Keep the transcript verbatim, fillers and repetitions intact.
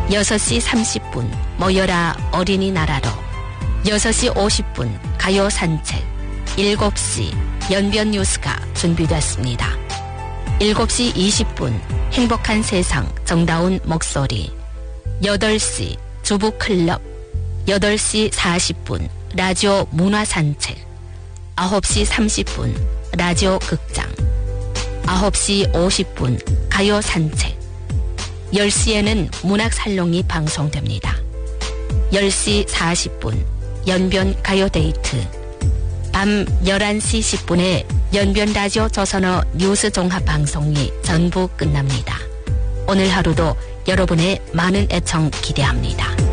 여섯 시 삼십 분 모여라 어린이나라로, 여섯 시 오십 분 가요 산책, 일곱 시 연변 뉴스가 준비됐습니다. 일곱 시 이십 분 행복한 세상 정다운 목소리, 여덟 시 주부 클럽, 여덟 시 사십 분 라디오 문화 산책, 아홉 시 삼십 분 라디오 극장, 아홉 시 오십 분 가요 산책, 열 시에는 문학 살롱이 방송됩니다. 열 시 사십 분 연변 가요 데이트, 밤 열한 시 십 분에 연변 라디오 조선어 뉴스 종합 방송이 전부 끝납니다. 오늘 하루도 여러분의 많은 애청 기대합니다.